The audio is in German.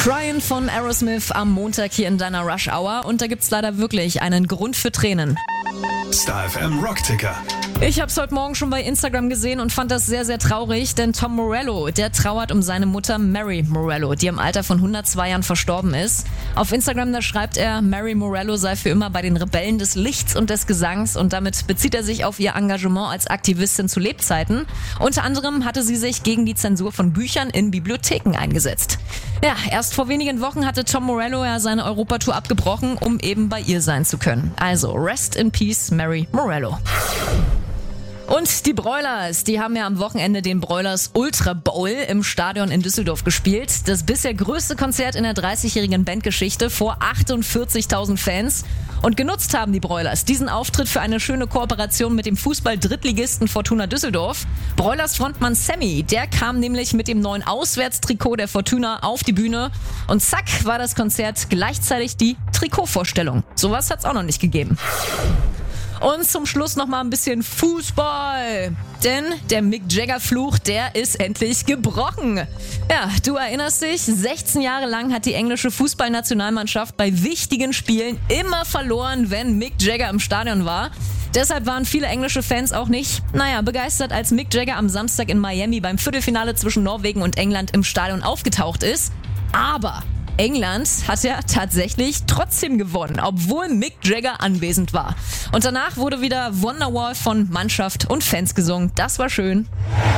Crying von Aerosmith am Montag hier in deiner Rush Hour und da gibt's leider wirklich einen Grund für Tränen. Star FM Rockticker. Ich hab's heute Morgen schon bei Instagram gesehen und fand das sehr, sehr traurig, denn Tom Morello, der trauert um seine Mutter Mary Morello, die im Alter von 102 Jahren verstorben ist. Auf Instagram, da schreibt er, Mary Morello sei für immer bei den Rebellen des Lichts und des Gesangs und damit bezieht er sich auf ihr Engagement als Aktivistin zu Lebzeiten. Unter anderem hatte sie sich gegen die Zensur von Büchern in Bibliotheken eingesetzt. Ja, erst vor wenigen Wochen hatte Tom Morello ja seine Europatour abgebrochen, um eben bei ihr sein zu können. Also, rest in peace, Mary Morello. Und die Broilers, die haben ja am Wochenende den Broilers Ultra Bowl im Stadion in Düsseldorf gespielt. Das bisher größte Konzert in der 30-jährigen Bandgeschichte vor 48.000 Fans. Und genutzt haben die Broilers diesen Auftritt für eine schöne Kooperation mit dem Fußball-Drittligisten Fortuna Düsseldorf. Broilers Frontmann Sammy, der kam nämlich mit dem neuen Auswärtstrikot der Fortuna auf die Bühne. Und zack, war das Konzert gleichzeitig die Trikotvorstellung. Sowas hat's auch noch nicht gegeben. Und zum Schluss noch mal ein bisschen Fußball. Denn der Mick Jagger-Fluch, der ist endlich gebrochen. Ja, du erinnerst dich, 16 Jahre lang hat die englische Fußballnationalmannschaft bei wichtigen Spielen immer verloren, wenn Mick Jagger im Stadion war. Deshalb waren viele englische Fans auch nicht, begeistert, als Mick Jagger am Samstag in Miami beim Viertelfinale zwischen Norwegen und England im Stadion aufgetaucht ist. Aber England hat ja tatsächlich trotzdem gewonnen, obwohl Mick Jagger anwesend war. Und danach wurde wieder Wonderwall von Mannschaft und Fans gesungen. Das war schön.